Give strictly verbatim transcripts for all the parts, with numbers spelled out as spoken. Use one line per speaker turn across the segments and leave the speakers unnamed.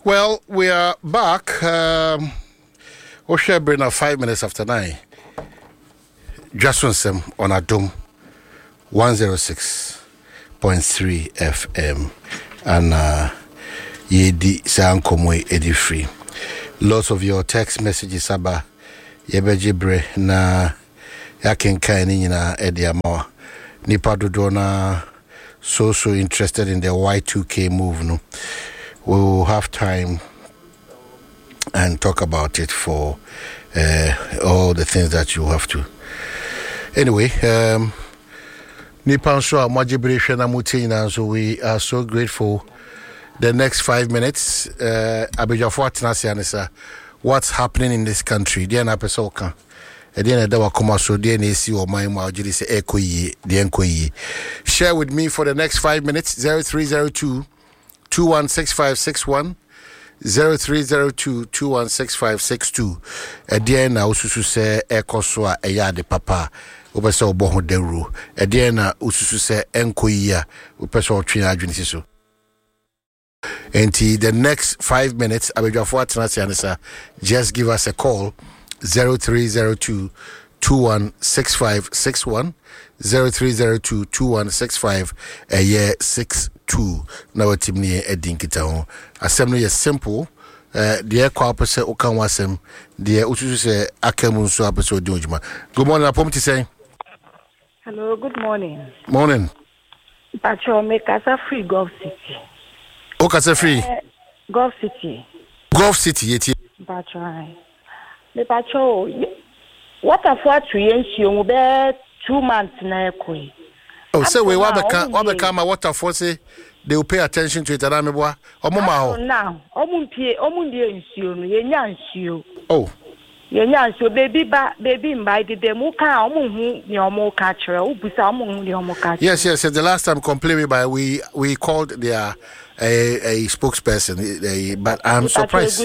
Well, we are back. Um, we shall bring up five minutes after nine. Just on some on a dome, one zero six point three F M, and uh, yedi sankomwe edi free. Lots of your text messages about yebejibre na yakenka ni na edi ama nipa dodo na so so interested in the Y two K move. No, we will have time and talk about it for uh, all the things that you have to. Anyway, um, Nipan so Majibri na mutina, so we are so grateful. The next five minutes, uh, Abijafo Atenasianisa, what's happening in this country? Dear Napesoka, Ediana Dawa Koma so dear Nisi or my Majiri say Ekoyi, the Enkoyi. Share with me for the next five minutes, zero three zero two two one six five six one. zero three zero two two one six five six two. Ediana ususu se ekoswa eya de papa. Upesa oboho deru. Ediana ususu se enkoya. Upesa otwina adwinisi so. Enti the next five minutes, Abijafo Atenasianisa, just give us a call. zero three zero two two one six five six one. zero three zero two two one six five a year six two. Now a team near Edinkita home. Assembly is simple. Uh, the kwa pese okan wasem. The ususu se akemu so apeso dunjuma. Good morning, Apom to say.
Hello, good morning.
Morning.
Pacho, make us a free Gulf City.
O kasa free.
Uh, Gulf City.
Gulf City yeti.
Pacho, me Pacho, what a for three years you be two months na ekoi.
Oh, say we what become what become a water for say they will pay attention to it and I'm boy. Omuma ho.
Now, omunpie omundi nsuo no yenya nsuo.
Oh.
Yenya nsuo baby ba baby mbai de dem ka omunhu ne omu ka kire obusa omunhu ne omu ka. Yes,
yes, the last time complained by we we called their a a spokesperson a, but I'm surprised.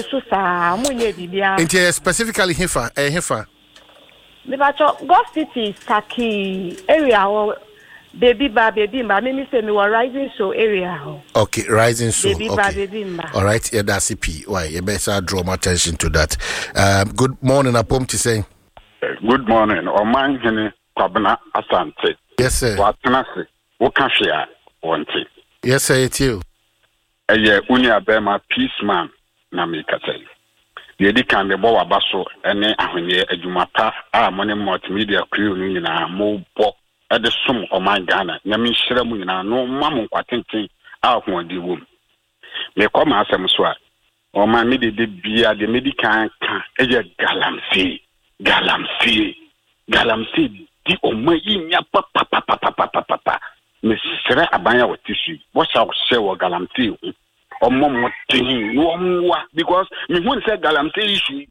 Into specifically Hifa, a Hifa.
The Pacho Gulf City Saki area or baby ba baby ba me say me were rising so area.
Okay, rising so.
Baby ba baby ba.
All right, yeah, that's P. Why you better draw my attention to that. Um, good morning, Apom to say.
Good morning. Oman hene Kwabena Asante.
Yes, sir.
Watenase. Wokafia wonte.
Yes, sir, it's you.
Eye unia bema peaceman na mikate. Yedi kan de bo wabaso ene ahwenye adwumapa a money multimedia crew ni nyina mo bo e de som oman Ghana nyame hyira mu nyina no mamu kwatenten a hoodi wom. Me koma asem so a oman me de de bia de medical kan eye galamsey galamsey galamsey di oman yinya pa pa pa pa pa pa pa pa me sere abanya watisu wo sha wo she wo galamsey omo motin no omwa because me won say galamsey issue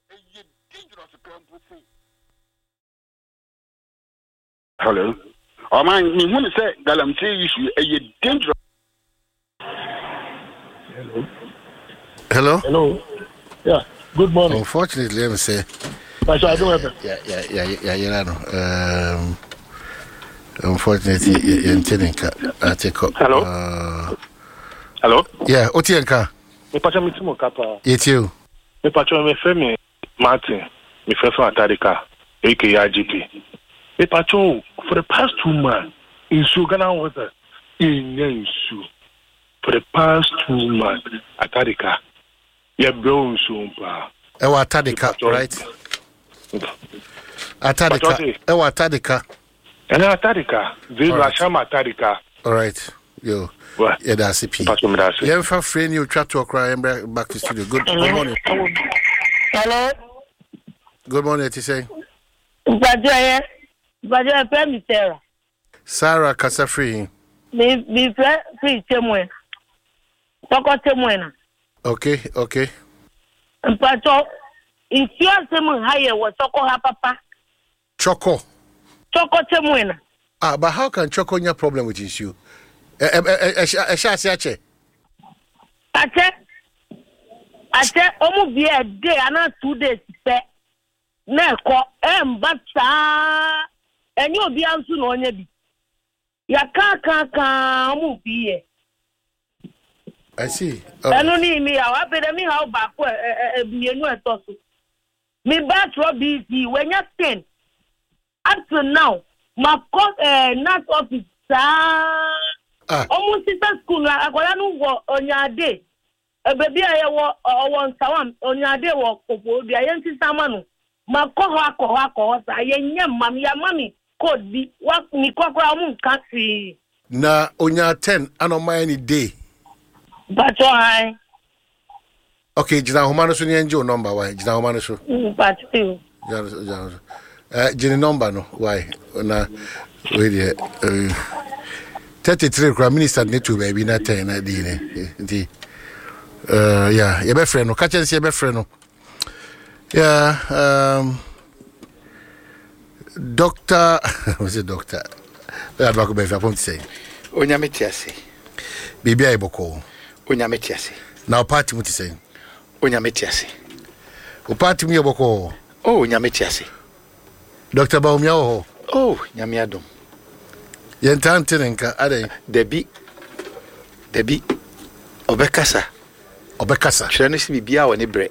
hello o man me won say galamsey issue e dangerous.
Hello
hello
hello yeah good morning.
Unfortunately, let me say
I don't have
yeah yeah yeah yeah yeah no um unfortunately you intending I take up
hello
uh,
hello
yeah Otienka
me pacha me timo kapa
it's you
me pacha me femi Martin me fefa Atarika aka I G P me pacha for the past two months in Ghana water in Yensu for the past two months Atarika ya brown sumpa
e wa Atarika right Atarika e wa Atarika
and Atarika zero shama Atarika
all right yo.
What?
Yeah, that's C P. Yeah, for friend you try to cry and back to studio. Good, good morning.
Hello.
Good morning, T say.
Bajoye. Bajoye friend Sarah.
Sarah Kasafri.
Me me friend free temwe. Toko temwe na.
Okay, okay.
Mpacho if you are temwe higher was toko ha papa.
Choco.
Toko temwe na.
Ah, but how can Choco have problem with issue? Eh eh eh eh sha sha che.
Ache. Ache omu bi a day ana two days pe. Na ko em bata. Enyi obi ansu na onye bi. Ya ka ka ka omu bi e.
I see.
Eno ni mi ya wa pede mi ha ba ko e mienu eto so. Me back to B C when you ten. Up to now, my course uh, not office ah. Almost sister school akola nu wo onyade. E baby aye wo wo nsawam onyade wo kopo bi aye sister manu. Ma ko ho akọ akọ sa aye nyam mam ya mami code bi wa mi kokora mu nka si.
Na onya ten anoma any day.
But why?
Okay, jina homano so ni enjo number why? Jina homano so.
But you.
Jina jina. Eh jina number no why? Na we there uh, thirty-three kra minister need to baby na ten na di ne. Di uh yeah, ye be friend no. Ka chen se ye be friend no. Yeah, um Doctor was it doctor? We are back be fa pom say.
Onyame tiase.
Bibia iboko.
Onyame tiase.
Na party muti say.
Onyame tiase.
O party mi iboko.
Oh, onyame tiase.
Doctor Baumia ho.
Oh, nyame adom.
Yentante nka ade.
Debi. Debi. Obekasa.
Obekasa.
Hwere no si bibia wo ne bre.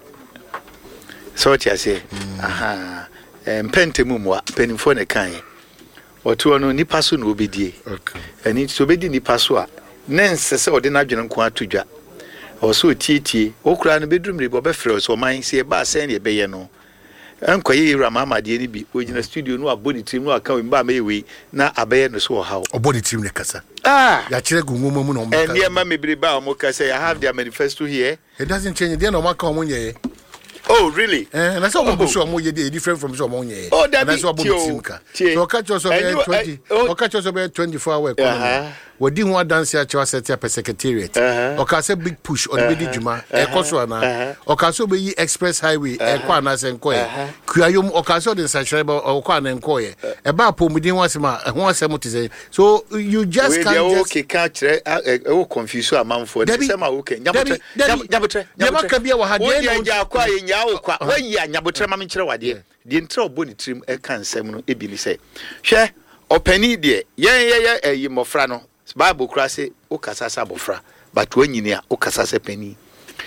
So tiase. Aha. Empente mumwa penimfo ne kan. Otu ono nipa so na obedie.
Okay.
Ani so obedi nipa so a nense se ode na adwene nko atodwa. Oso tietie, okura no bedrum ribo be frɛ so man se ba sen ne beye no. Enkoye yira mama de ni bi ogina studio no abodi team no aka mba ma yewe na abeye no so hawo.
Obodi team ne kasa.
Ah,
ya kire gungumo mu no mo.
And near ma mebiri ba mo ka say I have their manifesto here.
It doesn't change. They no maka omo nye.
Oh, really?
Eh, na so omo so omo ye different from so omo nye.
Oh, that
is so obodi team ka. So catch us over twenty. O catch us over twenty-four hour economy. We di ho dance ya chewa set up secretariat. O ka say big push on be di djuma e koso ana. O ka so be yi express highway e kwa na se nko ye. Kuayom o ka so den sachreba o kwa na nko ye. E ba pomudin wasema e ho asem to say. So you just can't just
okay catch e o confuse amanfo dey say ma okay. Nyabotre nyabotre
nyabotre bia wa ha dey
no ja kwa ye nya wo kwa wa yi nyabotre ma menkyere wade. Di ntra oboni trim e kan nsem no e bi ni say. Hwe opani de yen ye ye yi mofra no Bible krase o kasasa bofra but wanyini a o kasasa pani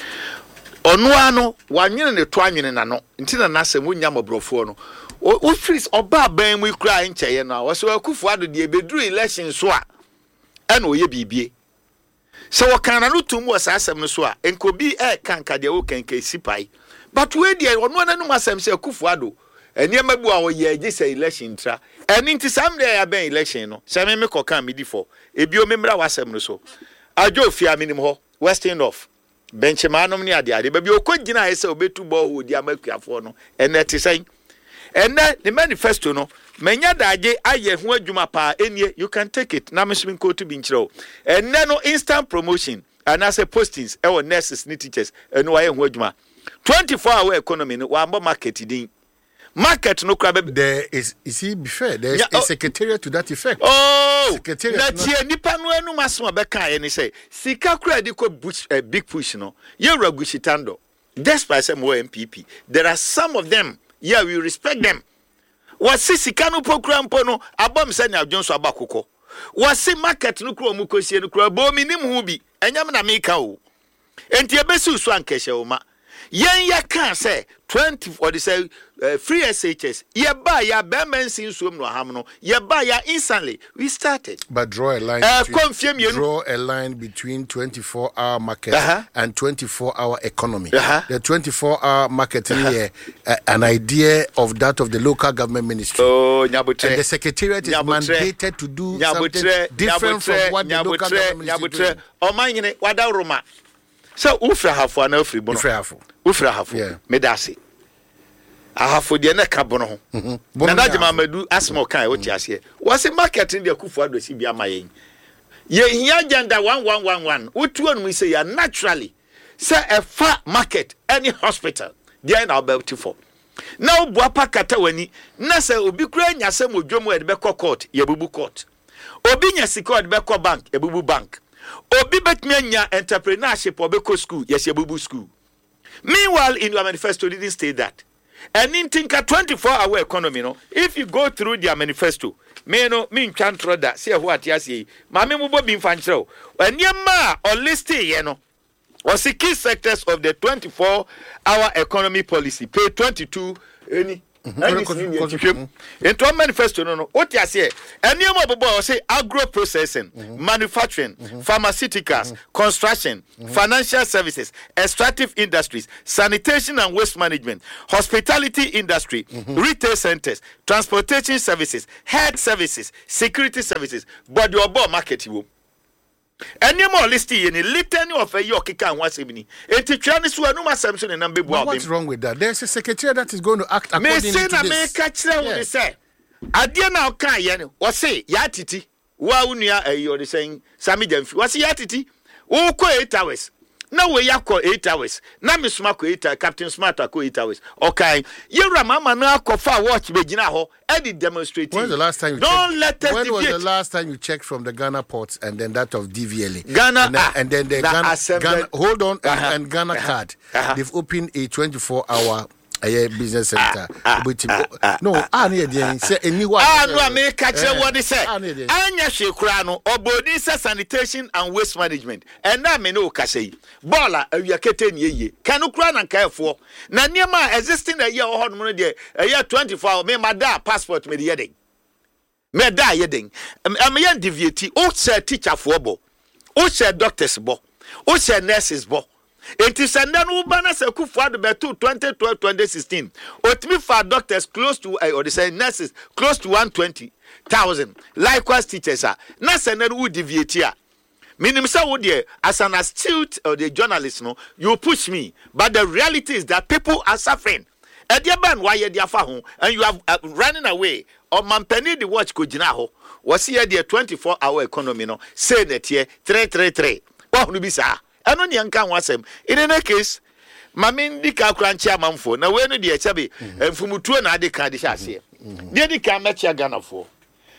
onu ano wanwene ne to anwene na no ntina na asem onya mobrofo no o fris oba ban mu kura nkyeye no wo so akufu ado de bedru election so a ena oye bibie se wo kan na no tum wo asem no so a enkobi e kan ka de wo kan ka sipai but we de onu ananum asem se akufu ado eni amabu a wo ye agi se election tra eni nti sam de ya ben election no se me me kokan me di for ebio memra wasem no so ajo fia minim ho western off benchmanom ni ade ade ba bi okogina ese obetu bo ho di amakuafo no ene te sen ene the manifesto no menya daage aye ho adwuma pa enie you can take it na mesmin ko to bi nkyerɛw ene no instant promotion and as a postings e wo nurses ni teachers ene wa ye ho adwuma twenty-four hour economy no wa mbo market din market no crab
there is you see before there is yeah, a secretariat to that effect.
Oh, secretariat na tie nipa no enu maso obeka ye ni say sika kura di ko a big push no ye ragushitando despite some M P P there are some of them yeah we respect them was sika no pokura mpo no abom se na adwonso abakoko was market no kura mu kosie no kura bo minim hu bi enyam na meka o enti ebesi so ankehye o ma yen ya kan say twenty for the say uh, free S H S ye ba ya bemensin suom no ham no ye ba ya instantly we started
but draw a line
uh,
between, draw a line between twenty-four hour market uh-huh. and twenty-four hour economy. Uh-huh. The twenty-four hour market here uh, an idea of that of the local government ministry.
Oh, nyabutre.
And the secretariat is nyabutre. mandated to do
nyabutre.
something different
nyabutre.
from what
nyabutre.
the local government ministry is doing.
O manyene wada roma. So ufra hafu ana ufri bono.
Ufra hafu.
Ufra hafu. Yeah. Medasi. Ahafo de na ka bono ho. Na dajima madu asmo kan wo ti ase. Was marketing de kufu ado si bia mayen. Ye hia agenda one one one one. Otu anu say ya naturally. Say a far market any hospital. There na about for. Now buapa kata wani na say obi kura nya sem odwomu e de be court ye bubu court. Obi nya sika de be bank e bubu bank. Obi betmi anya entrepreneurship obeko school yes ye bubu school. Meanwhile in your manifesto didn't state that. And in tinka twenty-four hour economy no if you go through their manifesto me no me ntwantro da say what ya say ma me mubo bi mfa nkyerɛw aniema o list ye no was the key sectors of the twenty-four hour economy policy. Page twenty-two. Any. Into a manifesto, no, no. What you say? Any more about say agro processing, mm-hmm. manufacturing, mm-hmm. pharmaceuticals, mm-hmm. construction, mm-hmm. financial services, extractive industries, sanitation and waste management, hospitality industry, mm-hmm. retail centers, transportation services, health services, security services. But your ball market you. Any more listing any litany of a York can once evening. And to Chinese who are no more Samson and number one.
What's wrong with that? There's a secretary that is going to act according to this. May
catch them when they say. I dare now can yen or say Yatiti. Wow, near a you're saying Sammy Jemfi. What's Yatiti? Oh, co eight hours. No way, Yako eight hours. Nami Smart eight hours, Captain Smart ko eight hours. Okay, you remember now, Kofa watch Beginaho, Eddie demonstrating.
When was the last time you
Don't
checked?
let us
When
deviate.
was the last time you checked from the Ghana ports and then that of D V L A?
Ghana,
and then,
ah,
and then the Ghana, Ghana, hold on,
uh-huh.
and, and Ghana
uh-huh.
card.
Uh-huh.
They've opened a twenty-four hour a business center.
Ah,
but
ah, ah,
no, I need to say anyone.
Ah, no, I may catch what they say.
Anya
Shekrano, or Bodisa sanitation and waste management. And now me no Kasei. Bola, a year keten ye. Canu cran and care for. Nanyama existing a year or money a year twenty-four. Me my da passport me the yedding. Me da yedding. I'm a young deviati. Oh, sir, teacher for bo. Oh, sir, doctors bo. Oh, sir, nurses bo. It is and then Ubana Seku for the betu twenty twelve twenty sixteen. Otmi for doctors close to or the say nurses close to one twenty thousand. Likewise teachers are nurse and who deviate here. Meaning so dear as an astute or the journalist no you push me, but the reality is that people are suffering. At your band why you are and you are uh, running away or mampeni the watch kujinaho was here the twenty-four hour economy no say that here three three three. What will be sir? I don't know wasem. In any case, Mamin di ka crunchy amamfo. Na we no de echabe mfumutuo na ade ka de hyase. De di ka match Ghana for.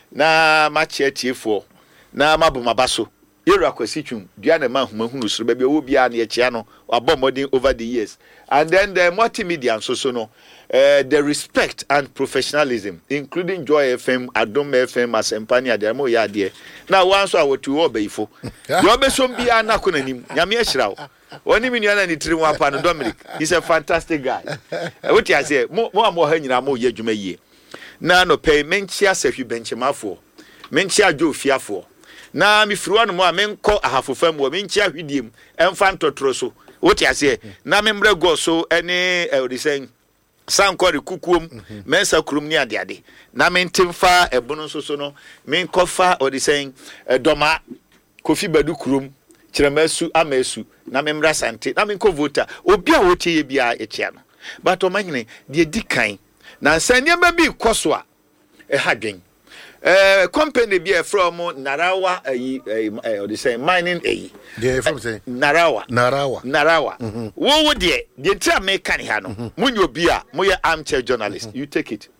Na match etie for. Na mabu mabaso. Yeru akwasi twum. Dua na ma huma hunu suru ba bi wo bia na echia no abomodin over the years. And then the multimedia and so so no uh, the respect and professionalism, including Joy F M, Adom F M, Asempani, Adamo Yadie. Now, once I would to obey for your best one be an acronym, Yamia Shrao. One million and three one pound Dominic. He's a fantastic guy. What I say, more and more hanging more year you may ye. Now, no pay menchia se you benchmark for. Menchia Joe Fiafo. Now, if you want more men call a half of them, or menchia with him, and Fanto Trosso. What I say, na member go so any uh, saying Sam Corey Kukum, Mensa Krumnia Diadi. Na men timfa a bonus so no, men kofa or the saying a doma, Kofi Badu Krum, Chiramesu Amesu, na memra Santi, na men kovota, Obia Woti Bia Echiano. But o magni, the decline. Na sanya baby Koswa, a hugging. Uh, company be from Narawa, uh, uh, they say mining a
yeah, from say
Narawa,
Narawa,
Narawa. What would ye? The entire make canihano. When you be a moya armchair journalist, you take it.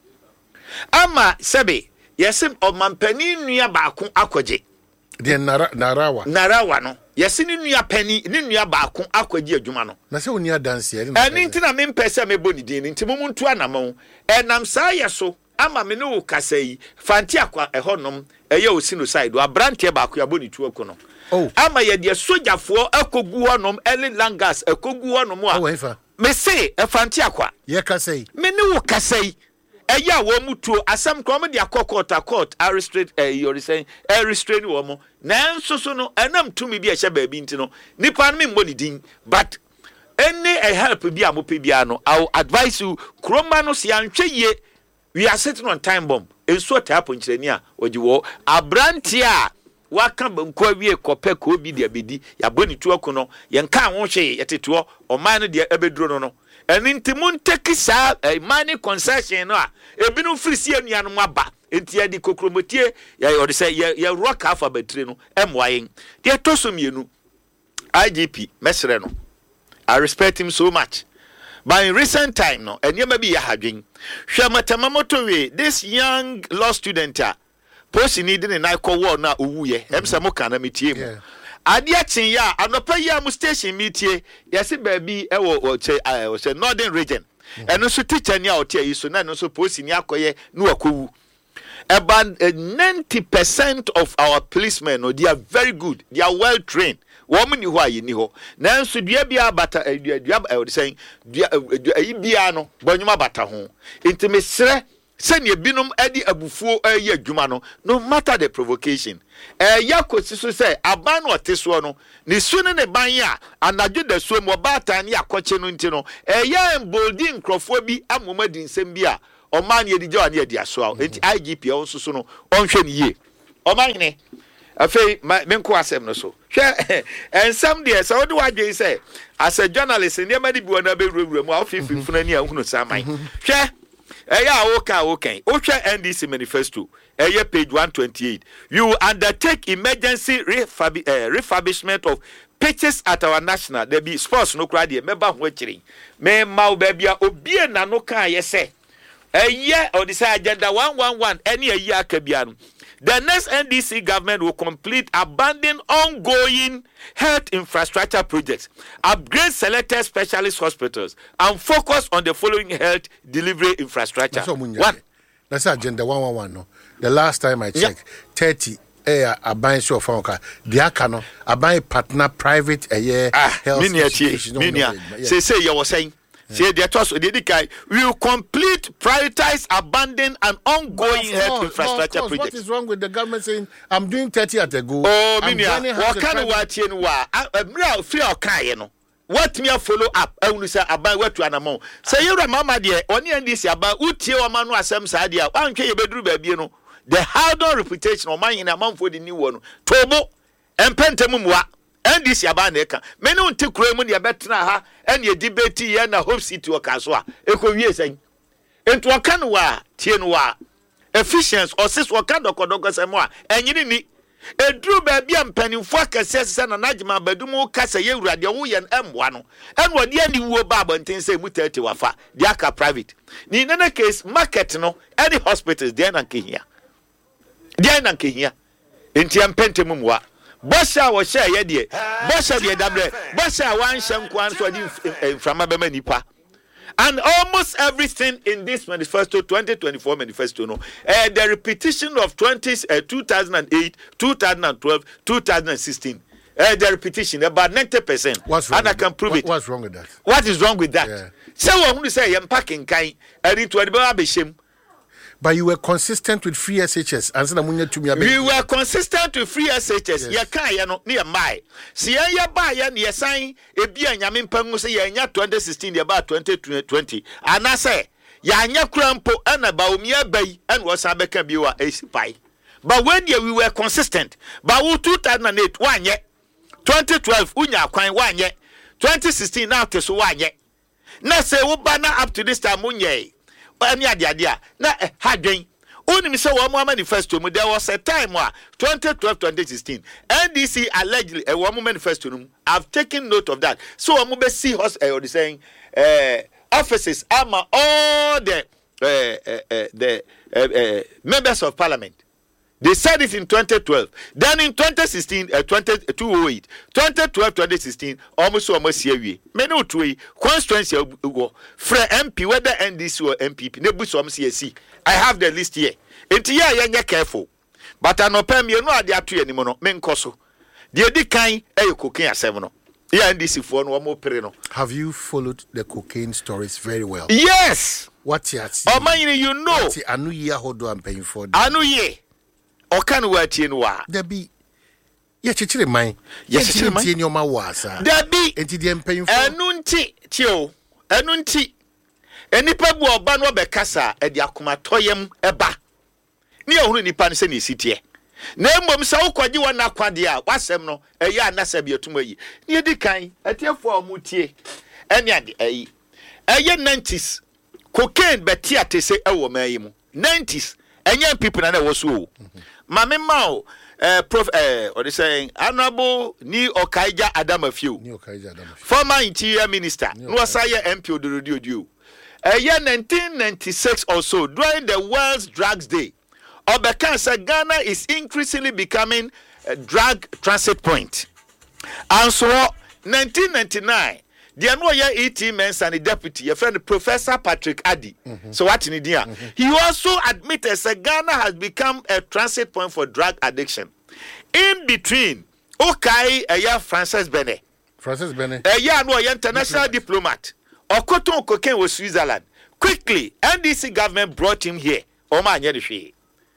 Ama Sabi, yes, or Mampeni near Baku Aquaje.
The Narawa,
Narawa, no, yes, in near penny, near Baku Aquaje Jumano.
Naso near dance here,
and into a main person me boni din into Mumuntuanamo, and I'm sorry so. Ama me no kasei fantia kwa ehonom eye osino side wa brantie ba kwa boni tu okono
oh
ama ye de sojafo akogu honom eli langas akogu honom a
oh efa
me say e fantia kwa
ye kasei
me no kasei eye a wo mutuo asam kwa me de akokota court a restrain eh you saying e restrain wo mo nanso so no enam tumi bi a hye ba bi ntino nipa no me mboni din but any a help bi a mo pe bia no I will advise you kroma no se anhwe ye. We are sitting on time bomb. And so to happen, Chenia, or you will a brantia. What come and call we a copper could be the abidi, ya boni to a cono, yan can't watch it at it or mine the ebedrono. And in Timun take a money concession, a binu frisian yan waba, and tia di cocromotier, ya or say ya rock half a betrino, M Y. Dear Tosum, you know, I G P, Messereno. I respect him so much. But in recent time, no, and you may be a having Shamatamamoto, this young law student, posting needing an alcohol war now, uye, Emsamokana meeting. Adiatin ya, and no pay ya station meeting, yes, baby, or say, I was a northern region, and also teacher and ya, tell you so now, so posting yakoye, no aku. About ninety percent of our policemen, no, they are very good, they are well trained. wɔn ni hɔ a yɛ ni hɔ nanso dua bia bata dua dua ɛwɔ sɛn dua ɛyi bia no bɔnyuma bata ho nti mesrɛ sɛnea binom adi abufuo ɛyɛ adwuma no no matter the provocation ɛyɛ kosi so sɛ aban no ɔte soɔ no ne su ne ne ban a anadwo da suo mu ɔbaatan ne akɔkye no nti no ɛyɛ emboldi nkurɔfoɔ bi amoma di nsɛm bi a ɔman ne yɛdi gya wa ne yɛdi asoa nti I G P ɛwɔ nso so no ɔnhwɛ ne yie ɔman ne afei menko asɛm no so hwɛ ensam de sɛ wode wadwen sɛ as a journalist nneɛma de bi wɔ na bɛwurawura mu a wofifi funa ni a hunu saman hwɛ ɛyɛ a woka wokan wohwɛ N D C manifesto ɛyɛ page one twenty-eight you will undertake emergency refurb uh, refurbishment of pitches at our national there be sports no kra de meba ho akyiri me ma wo ba bia obie na no kan yɛ sɛ ɛyɛ ɔde sɛ agenda one one one ɛne ayi aka bia no. The next N D C government will complete abandon ongoing health infrastructure projects, upgrade selected specialist hospitals, and focus on the following health delivery infrastructure.
One. That's agenda one one one. No, the last time I checked, yeah. thirty. Eh, a buying show for okay. The akano, a buying partner private a year
ah, health institution. Minia, say say you were saying. Say the trust we will complete, prioritize, abandon, and ongoing health infrastructure projects.
What is wrong with the government saying I'm doing thirty at a go?
Oh, Minia, what kind of what you know? I'm free or kind. What me a follow up? I will say about what to anamo. Say you remember dear, only in this about uti or manu asem sadia. One can you bedroom baby no. The hard reputation of mine in a month for the new one. Tobo and pentemumwa. And this yabaneka. Many won't take Raymond Yabetra ha and your debate and a hope city or caswa. Echo years and into a canwa, tienwa, efficiency or sis or candle codogas and more. And you didn't a drew baby and penny focus says and an ajma bedumo cassa ye radio and M one. And what the end you baba and things say mutate wafa, the aka private. In any case, market no, any hospitals, the Ananki here. The Ananki here. Intiam pentemumwa. Bosha was share ye Bosha the double Bosha one shank one to from a nipa. And almost everything in this manifesto twenty twenty-four manifesto no uh, the repetition of twenties uh, two thousand eight, two thousand twelve, two thousand sixteen. Uh, the repetition about ninety percent.
What's wrong?
And I can prove
what,
it.
What's wrong with that?
What is wrong with that?
Yeah.
So I want to say I'm packing kind and it would be shame.
But you were consistent with free S H S.
We were consistent with free S H S. Ya kan ya no near my. See ya ba ya near sign a beer and yamin pangu say ya twenty sixteen about twenty twenty. And I say ya nya crampo and about me bay and was a becca biwa a pie. But when ye we were consistent, but two thousand eight one yet, twenty twelve unya quine one yet, twenty sixteen now to so one yet. Now say wo banner up to this time unye. Any idea na hadwen only say one manifesto there was a time where twenty twelve twenty sixteen N D C allegedly a one manifesto I've taken note of that so I'm be see us uh, saying uh, offices ama all the uh, uh, uh, the uh, uh, members of parliament. They said it in twenty twelve. Then in twenty sixteen, uh, twenty two oh eight, twenty twelve, twenty sixteen, almost almost here we. Many two constituency go. Fra M P whether N D C or M P P. Nebu some C S C. I have the list here. Into here, you're careful. But I know Pam, you know I dare to anymore. Men koso. The edi kind, eh, cocaine seven. Yeah, N D C for one more perino.
Have you followed the cocaine stories very well?
Yes.
What you
oh man, you know.
Anu ye hodo I'm paying for.
Anu ye. Or can we attend wa?
There be ye chichire mine.
Yes, chichire mine.
In your mawasa.
There be.
And the paying for.
Enunti tio. Enunti. Enipa bu oba no be kasa e de akoma toyem eba. Ni ehunu nipa ne se ne sitie. Na mmom sa ukwaji wa na kwade a wasem no eye anasa bi etum ayi. Ni edi kan etiefo omutie. Ene ade ayi. Eye nineties. Cocaine betia te se ewo mayi mu. nineties. Enye people na na wo so. Mame Mao, uh, prof, uh, what is saying, Honorable Ni Okaija Adamafio,
Ni Okaija Adamafio,
former Interior Minister, Nwasaya M P Odurudio. A year nineteen ninety-six or so, during the World's Drugs Day, Obekansa Ghana is increasingly becoming a drug transit point. And so, nineteen ninety-nine, the annual E T Mensa and the deputy, your friend Professor Patrick Addy. Mm-hmm. So what in India? Mm-hmm. He also admitted that Ghana has become a transit point for drug addiction. In between, Okay, a year Francis Bene.
Francis Bene.
A year no international diplomat. Okoton cocaine was Switzerland. Quickly, N D C government brought him here. Oma Nyedishi.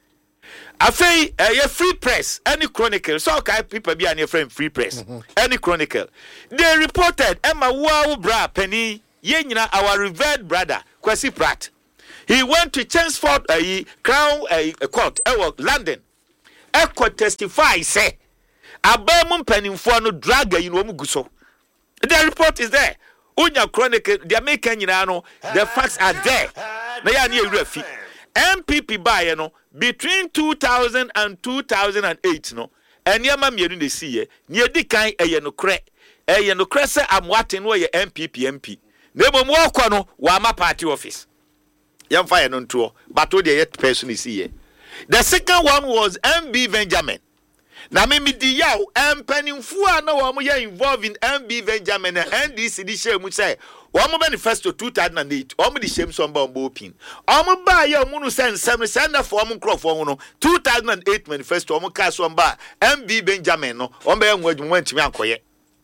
Afei, a free press, any chronicle. So okay, people be an friend free press. Mm-hmm. Any chronicle. They reported Emma Wow Bra Penny, Yenina, our revered brother, Kwesi Pratt. He went to Chelmsford, a Crown a court, uh, London. Echo testify, say, Abemum Peninforno drag a guso. The report is there. Unya Chronicle, the American, you know, the facts are there. They are near refi. M P P by, you know, between two thousand and two thousand eight, no, and Yama Mirin see, near the kind a yenocre, a yenocresa, I'm watching where your M P P M P. Never more corner, Wama party office. Young fire non tour, but all the yet person is here. The second one was M B Benjamin. Now, maybe the yow and penning four no one involved in M B Benjamin and N D C shame would say, one manifesto two thousand eight, or the shame some bomb pin. Omo buy your moon send seven sender for Omo Croft for two thousand eight manifesto, Omo Castle bar, M B Benjamin, no, Omo went to Yankoye.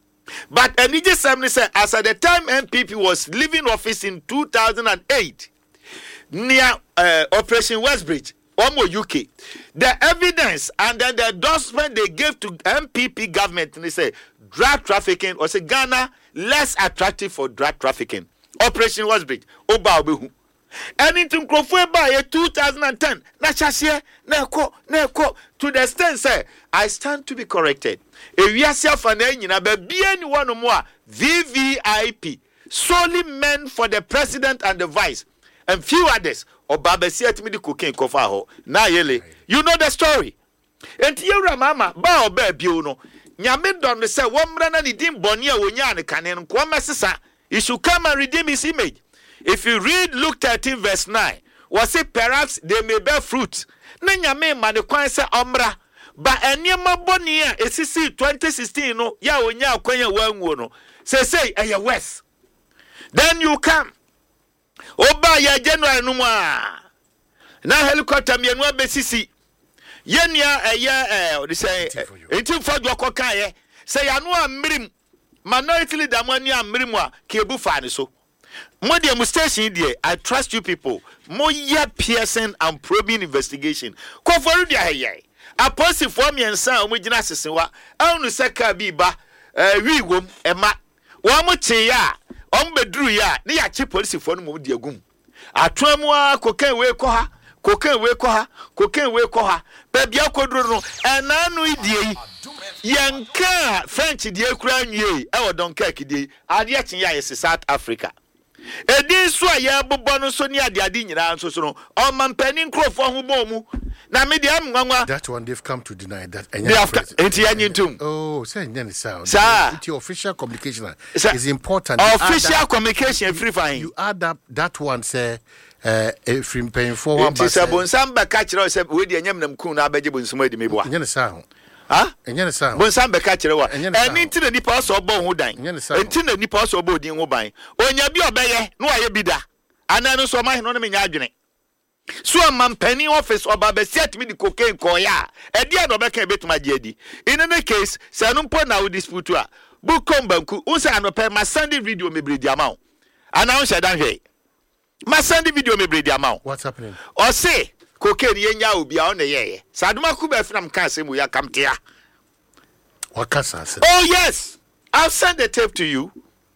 But N D C said, as at the time M P P was leaving office in two thousand eight, near uh, Operation Westbridge, Omo U K, the evidence and then the endorsement they gave to M P P government, and they say drug trafficking or say Ghana less attractive for drug trafficking. Operation Westbridge, Oba Obehu. And into Crofwe by two thousand ten, na chasye, na ko, na ko, to the extent say, I stand to be corrected. If we are self-funding, na be anyone more V V I P, solely meant for the president and the vice, and few others. Or Babesia to me the cocaine kofa na yele. You know the story. And Tierra Mama, ba obe biuno. Nyame don say one brana ni dim bonia wonya ne kanen kwa mesesa. He should come and redeem his image. If you read Luke thirteen verse nine, was it perhaps they may bear fruit. Na nyame ma ne kwan say omra. Ba eniema bonia esisi twenty sixteen no ya wonya akwanya wanwo no. Say say eye west. Then you come. Oba ya January no ma na helicopter mienu abesisi yenia eye eh they say enti for do kokan ye say ya no amrim minority leader mo ani amrim a kebu fa ne so mo de mu station there. I trust you people mo ya piercing and probing investigation ko for dia heye apostle for me ensa o mo gina sesewa anu seka bi ba eh wi wom ema wo mo che ya on bedru ya ne ya che police for no mo di agum atoamu a kokan we ko ha kokan we ko ha kokan we ko ha ba bia kodro no enanu idie yanka French die kura nwie e wo Dunkirk die ade a chen ya yes South Africa edin so a ya bobɔ no so ne ade ade nyina nso so no o mampani nkrofo ho bɔ mu na me de am nwanwa
that one they've come to deny that
they have enti yanyitum
oh say nyane sound
the
official communication is important.
Official communication free fine
you add up that one say uh from paying for one
but say bonsam ba ka kire say we de nyam nam kun na abeje bonsum adi mebo
nyane sound
ha
nyane sound
bonsam ba ka kire wa eni nti na nipa so obo ho dan enti na nipa so obo din ho ban onya bi obeye no aye bi da ana no so ma no me nya adwene so man penny office oba be set me the cocaine koya e dia do be kan betuma giadi in any case say no mpo na we dispute a bukom banku unsa anope ma send video me bredi amount ana unsa dan hwe ma send video me bredi amount
what's happening
o say cocaine yenya obi a on ye saduma ku be fnam kan se mu ya kamtea
wakasa say
oh yes I'll send the tape to you.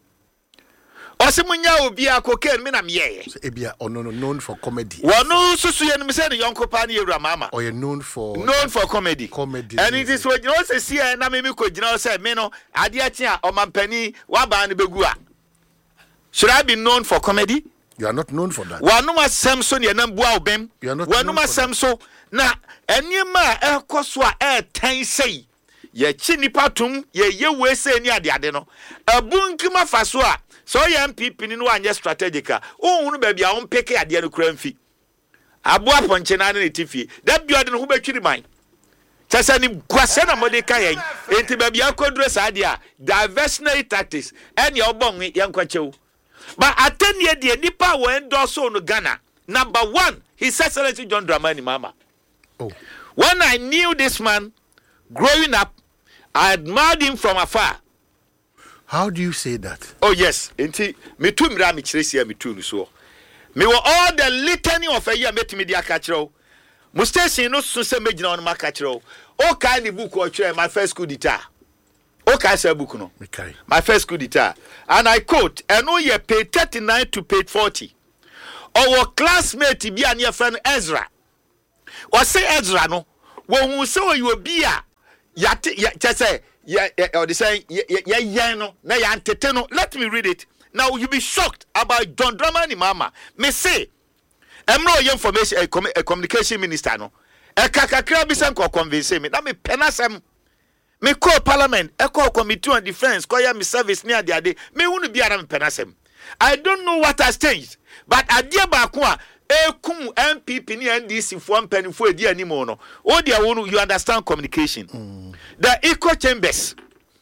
Osimunya obi a cocaine me na me ye.
Ebia ono known for comedy.
Wonu susu ye no me say the yonko pa na Ewura Mama.
Or you known for
known for comedy.
Comedy.
And it is what you know say see na me me ko gina say me no ade achi a o mampani wa ba na begu a. Should I be known for comedy?
You are not known for that.
Wanu ma Samson ye na bua obem.
You are not
Wanu ma Samson na enima e koso a e tan sei. Ye chi nipa tum ye ye we say ni ade ade no. Abunkima faso a so M P P ni no anye strategica o hunu ba bia on peke ade no kura mfi abo aponche na ne tifi da bia de no ho betwiri man chasa ni kwase na mode ka yen enti ba bia kodro sa ade a diversionary tactics ene obon ye nkwachew but atenie de nipa wo endorse no Ghana number one His Excellency John Dramani Mahama.
Oh,
when I knew this man growing up I admired him from afar.
How do you say that?
Oh yes, enti me tu mira me kire sia me tu no so. Me were all the litany of a year met me dia ka kire o. Mo station no so se me gina on ma ka kire o. O kai ni book o kire my first coup d'etat. O kai say book no.
Me kai.
My first coup d'etat. And I quote, and no ye page thirty-nine to page forty. Our classmate bi an your friend Ezra. O say Ezra no, wo hu say you be a ya ya say yeah, yeah, or they say yeah, yeah, yeah, no, na ya antete no. Let me read it. Now you be shocked about John Dramani Mahama. Me say, I'm no information a, com- a communication minister no. E kakakra bi sen ko convince me. Na me penasem. Me call parliament, e call committee on defense, call ya me service near the ade. Me wunu bi ara me penasem. I don't know what has changed, but adie ba ko a ekum M P P ni N D C for mpanifo edi animo no. O dia wonu you understand communication. Mm. The echo chambers.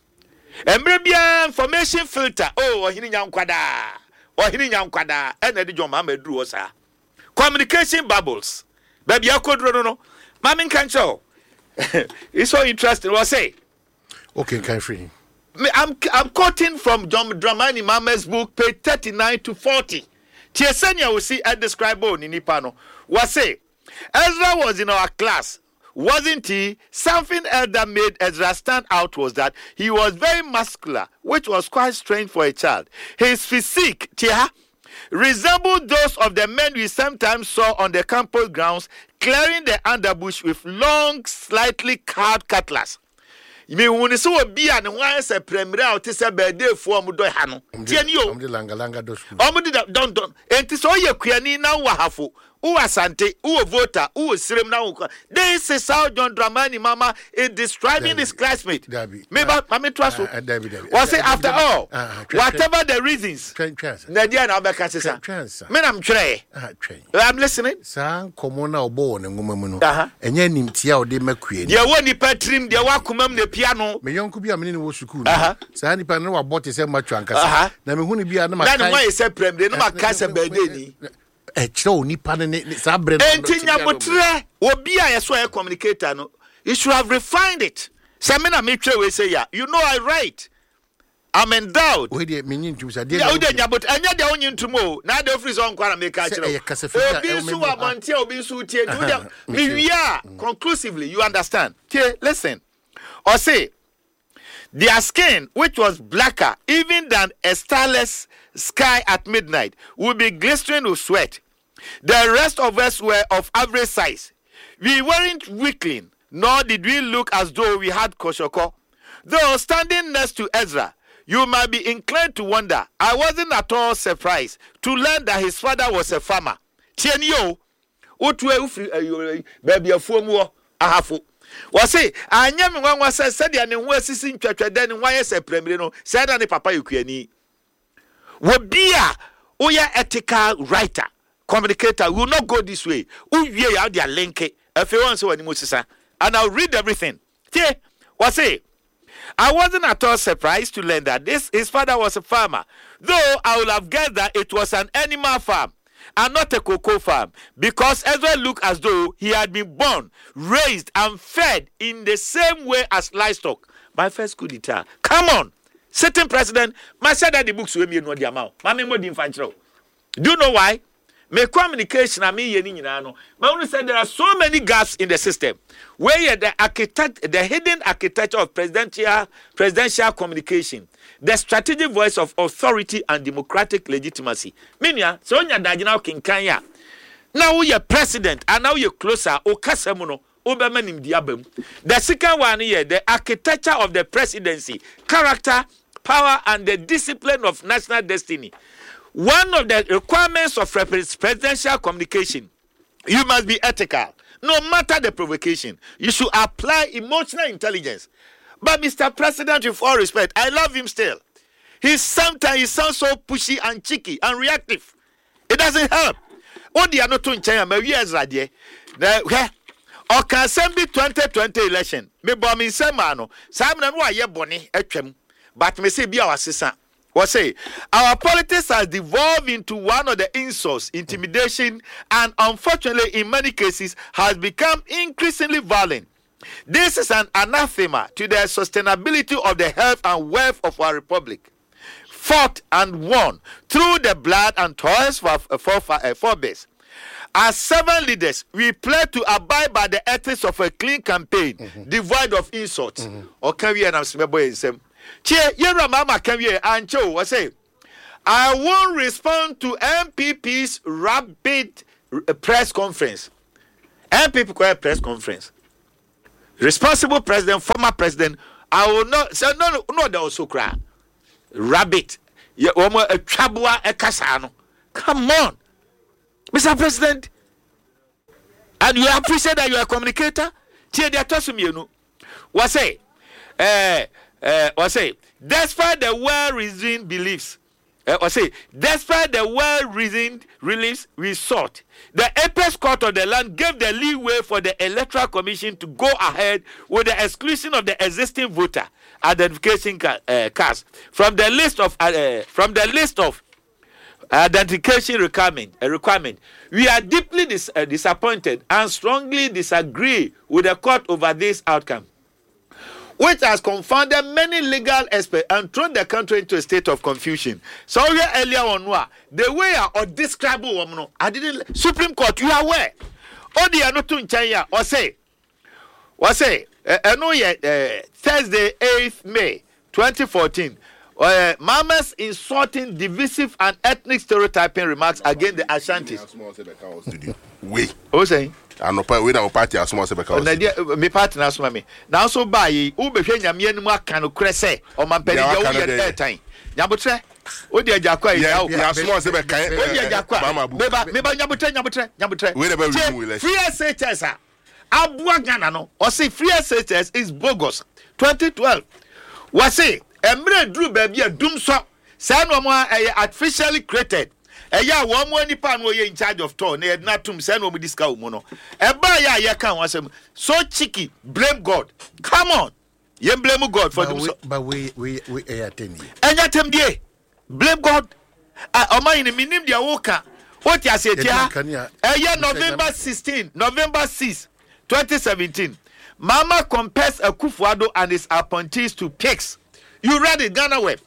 Emrebia information filter. Oh, ohini nyankwada. Ohini nyankwada. Ene di John Mahama duru osa. Communication bubbles. Baby akodro no no. Mami nkancho. It's so interesting. What say?
Okay, can free.
I'm I'm quoting from John Dramani Mahama's book, page thirty-nine to forty. Tiesenia will see at the scribe on in Nipano. What say? Ezra was in our class. Wasn't he? Something else that made Ezra stand out was that he was very muscular, which was quite strange for a child. His physique, tia, resembled those of the men we sometimes saw on the campus grounds, clearing the underbush with long, slightly carved cutlass. Me woni so obi a ne wan se premier out se birthday fo mu do ha no tie ni o
am de langa langa do school
am de don don enti so ye kuani na wa hafo u asante u voter u sirem na wo this is how John Dramani Mahama is describing his classmate me ba me trust was say after all whatever the reasons na dia na be ka sesa me na mtwere I'm listening
san komo na obo ne ngoma mu no enye nimtia o de makuani
dia wo ni patrim dia wa komam na piano
me yonku bi amene ne wo school sa ni pa ne wa bote se matwa ankasa na me hunu bi a na maka
na why say premier na maka se birthday ni
e kire onipa ne sa bre no
enti nyabotre obi a yeso e communicator no you should have refined it say me na me twa we say ya you know I write I'm endowed
we dey menyin tum sa dey
ya we dey nyabotre anya dey onyin tum o na dey free so nkwara me ka kire obi su amonte obi su tie do dey me wia conclusively you understand okay listen or say their skin, which was blacker even than a starless sky at midnight, would be glistening with sweat. The rest of us were of average size. We weren't weakling, nor did we look as though we had koshoko. Though standing next to Ezra, you might be inclined to wonder. I wasn't at all surprised to learn that his father was a farmer. Tienyo, utwe ufri baby afuomo ahafo. Wase anya me nwanwa se se dia ne ho asisi ntwatwada ne wan yese premier no se da ne papa yekuani wo bia oya ethical writer communicator will not go this way uwie ya dia link afi won se wani mosisa and I'll read everything tie wase I wasn't at all surprised to learn that this his father was a farmer, though I would have guessed that it was an animal farm and not a cocoa farm, because Ezra looked as though he had been born, raised, and fed in the same way as livestock. My first coup d'etat. Come on, sitting president, my said that the books will be no diamond. Mammy Modin Fancho. Do you know why? Me communication, I mean, you know, but said there are so many gaps in the system where the architect, the hidden architecture of presidential presidential communication, the strategic voice of authority and democratic legitimacy. Minya, so nya dagina kinkanya. Now you're president and now you're closer. O kasamuno, obamanim diabem. The second one here, the architecture of the presidency, character, power, and the discipline of national destiny. One of the requirements of presidential communication, you must be ethical. No matter the provocation, you should apply emotional intelligence. But Mister President, with all respect, I love him still. He sometimes he sounds so pushy and cheeky and reactive. It doesn't help. What they are not doing China, my years are there. Or can be twenty twenty election? Me bomb in Semano. Simon, why ye bonny, etchem. But me say be our sister. What say? Our politics has devolved into one of the insults, intimidation, and unfortunately, in many cases, has become increasingly violent. This is an anathema to the sustainability of the health and wealth of our republic, fought and won through the blood and toils of our forebears. As seven leaders, we pledge to abide by the ethics of a clean campaign, mm-hmm. devoid of insults. Mm-hmm. Or can we announce me boy sem? Che yera mama can we ancho? I say, I won't respond to M P P's rapid press conference. M P P press conference. Responsible president, former president. I will not say no, no, no. They also cry. Rabbit. Yeah, omo a chabua a kasano. Come on. Mister President, and you appreciate that you are a communicator? Tie they toss me you know. What say? Eh eh what say? Despite the well-reasoned beliefs, uh, what say? Despite the well-reasoned beliefs we sought, the apex court of the land gave the leeway for the Electoral Commission to go ahead with the exclusion of the existing voter identification ca- uh, cards from the list of uh, from the list of identification requirement, a requirement. We are deeply dis- uh, disappointed and strongly disagree with the court over this outcome, which has confounded many legal experts and thrown the country into a state of confusion. So here earlier on, the way I describe woman, I didn't Supreme Court. You are aware? Oh, they are not to China or say, or say, I know yet Thursday, eighth May, twenty fourteen. Uh, Mamas insulting divisive and ethnic stereotyping remarks against the Ashantis.
We.
Who's saying?
I know we don't party as small as
the me party now, so me. Now so by you, be saying Yamian Makano Cresse or my penny at time. Yabutre, oh dear Jacqua, yeah, small as a Jacqua. Maybe Yabutre, Yabutre, Yabutre. Whatever we will. Free status, Abuaganano, or say free status is bogus. twenty twelve. Was say. Emre Drew baby a doom so say no more artificially created. E ya wo mo nipa no ye in charge of tour na na tum say no mo discount mo no. E ba ya ya kan wasem so cheeky blame God. Come on. You blame God for doom so.
But we we we e attend.
Enya tem die. Blame God. Ah o man ni minim dia wo ka. What you say dia? E ya November sixteenth, November sixth, twenty seventeen. Mama compares Akufo-Addo and his appointees to pigs. You read it, Ghana Web.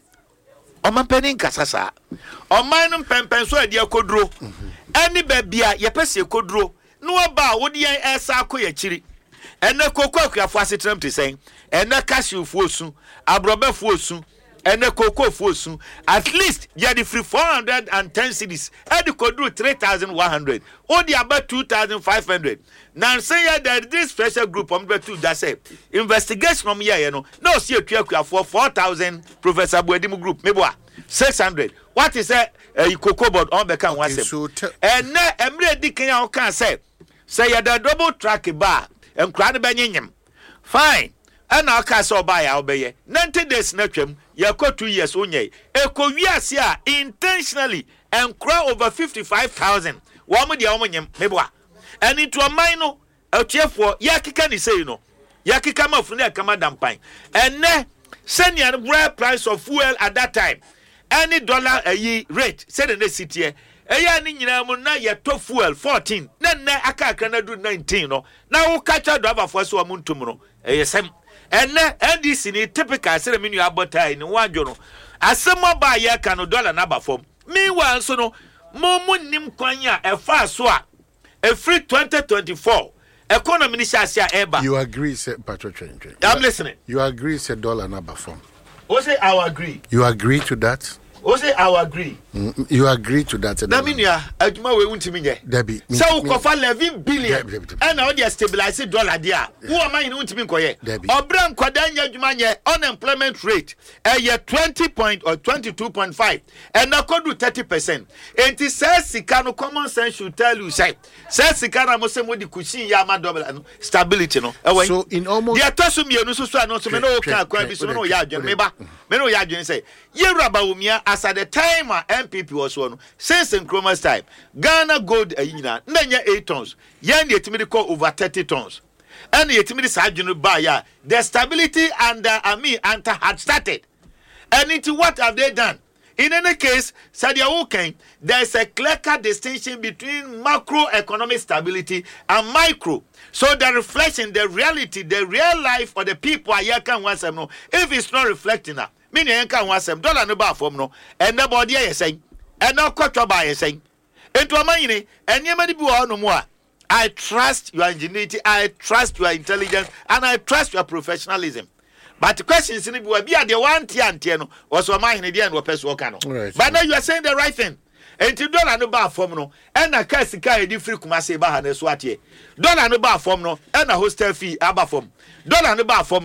Oman penin kasasa. Oman pempen so edi akodro. Any baby a ye pese akodro. No ba wo de an esa akoye chiri. Ene koko akuafo asetrem te sen. Ene cashew fuosu, abrobe fuosu, ene koko fuosu. At least ye the free four hundred ten cedis. E de kodro three thousand one hundred. O de about two thousand five hundred. Now say that this special group on the two that say investigation from here, you know. No see a for four thousand Professor Buedimu group, maybe six hundred. What is that? You cocoa board on the can once. And now Emre Dikin can say, say you the double track bar and crown banyam. Fine. And our castle by our bay. Ninety days netrum, you got two years only. A coviasia intentionally and crow over fifty five thousand. One with the omanium, maybe. And into a minor, a chair for Yakika ni say no. Yakika ma from there come dampine. And ne send your rare price of fuel at that time. Any dollar a year rate, said in the city. A year in Yamuna, ya to fuel fourteen. Then I can't do nineteen. No, now catch a driver for so a moon tomorrow. A sem. And ne and this in a typical ceremony about in one journal. As some more buy ya can dollar number form. Meanwhile, so no, Momo nim kwanya a fast swap. A free twenty twenty-four economy nishasia eba.
You agree, say Patrick.
I'm listening.
You agree, say dollar number form.
O say I agree.
You agree to that?
O say I agree.
Mm, you agree to that?
That mean ya aduma we wunti minye.
Debbie.
So we cover eleven billion. And now they stabilize dollar there. Who am I in wunti min koye?
Debbie.
Obram kwadanya aduma nye unemployment rate eh ye twenty point or twenty-two point five. And now could do thirty percent. And it says sikano common sense should tell you say says sikana mo se mo di kushi ya ma double stability no.
So in almost
the atosum ye no so so no so me no ka kwa bi so no ya adwene me ba. Me no ya adwene say ye raba umia as at the time uh, M P P was one since in Chroma's time Ghana gold a yina nanya eight tons yen the timid call over thirty tons and the timid sergeant by ya the stability and uh, I mean anta had started and into what have they done In any case, Sadia Woken, there is a clear-cut distinction between macroeconomic stability and micro. So the reflection, the reality, the real life of the people are here can want some no. If it's not reflecting that, meaning you can want some dollar no bar from no, and nobody is saying, and no quarter by saying, and to a money, and you may be no more. I trust your ingenuity, I trust your intelligence, and I trust your professionalism. But the question is, will be at the one tiano or so my Indian or Pesco cano. But now you are saying the right thing. And to dollar no bar form no, and a casika a different Kumase Bahan Swati. Dollar no bar form no, and a hostel fee abba form. Dollar no bar form.